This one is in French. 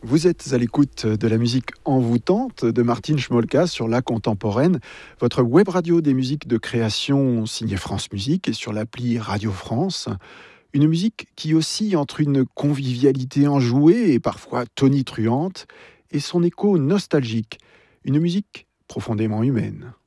Vous êtes à l'écoute de la musique envoûtante de Martine Schmolka sur La Contemporaine, votre web radio des musiques de création signée France Musique et sur l'appli Radio France. Une musique qui oscille entre une convivialité enjouée et parfois tonitruante et son écho nostalgique. Une musique profondément humaine.